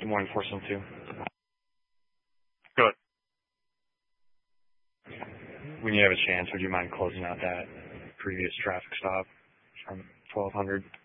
Good morning, 472. Good. When you have a chance, would you mind closing out that previous traffic stop from 1200?